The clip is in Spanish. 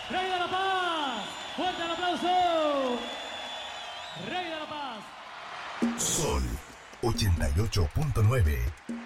Rey de la Paz. Fuerte el aplauso. Rey de la Paz. Sol 88.9.